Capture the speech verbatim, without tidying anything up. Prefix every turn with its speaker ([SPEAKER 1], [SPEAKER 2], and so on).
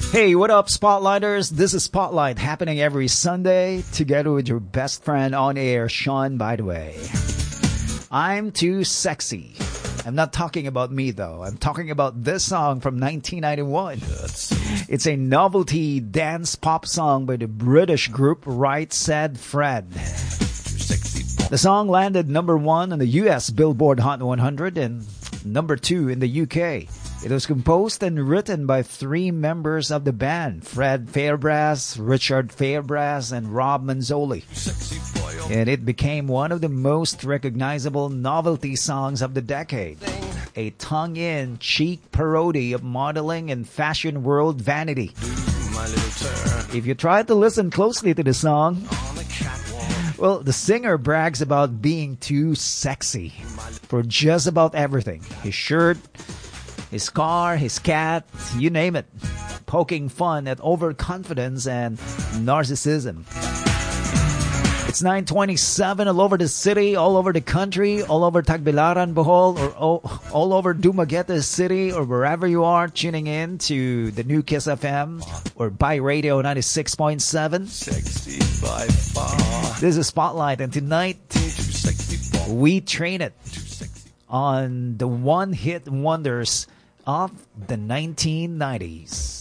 [SPEAKER 1] Hey, what up, Spotlighters? This is Spotlight, happening every Sunday together with your best friend on air, Sean, by the way. I'm too sexy. I'm not talking about me, though. I'm talking about this song from nineteen ninety-one. It's a novelty dance pop song by the British group Right Said Fred. The song landed number one on the U S Billboard Hot one hundred and number two in the U K. It was composed and written by three members of the band, Fred Fairbrass, Richard Fairbrass, and Rob Manzoli. And it became one of the most recognizable novelty songs of the decade. A tongue-in-cheek parody of modeling and fashion world vanity. If you try to listen closely to the song, well, the singer brags about being too sexy for just about everything. His shirt, his car, his cat, you name it. Poking fun at overconfidence and narcissism. It's nine twenty-seven all over the city, all over the country, all over Tagbilaran, Bohol, or all, all over Dumaguete City, or wherever you are tuning in to the new Kiss F M or by Radio ninety-six point seven. Sexy by far. This is Spotlight, and tonight we train it on the one-hit wonders of the nineteen nineties.